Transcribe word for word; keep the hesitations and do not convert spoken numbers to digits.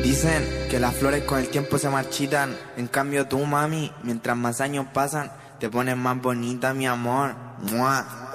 Dicen que las flores con el tiempo se marchitan. En cambio tú, mami, mientras más años pasan, te pones más bonita, mi amor. ¡Mua!